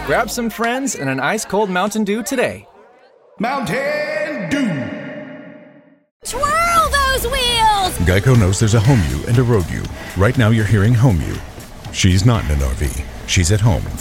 Grab some friends and an ice-cold Mountain Dew today. Mountain Dew. Twirl those wheels! Geico knows there's a home you and a road you. Right now you're hearing home you. She's not in an RV. She's at home.